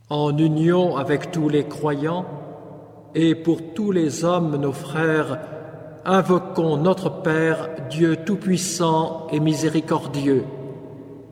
en union avec tous les croyants, et pour tous les hommes, nos frères, invoquons notre Père, Dieu Tout-Puissant et Miséricordieux.